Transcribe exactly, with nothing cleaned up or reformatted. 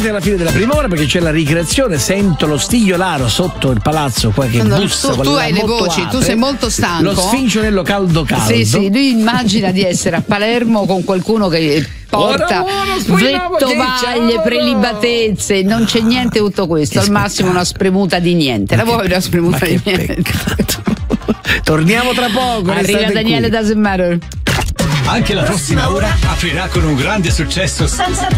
alla fine della prima ora perché c'è la ricreazione. Sento lo stigliolaro sotto il palazzo qua che no, bussa. Tu, tu hai le voci, apre. Tu sei molto stanco. Lo sfincionello caldo caldo. Sì, sì, lui immagina di essere a Palermo con qualcuno che porta vettovaglie, prelibatezze, non c'è niente tutto questo, al massimo una spremuta di niente. La vuoi una spremuta di niente? Torniamo tra poco. Arriva Daniele Doesn't Matter. Anche la prossima ora aprirà con un grande successo senza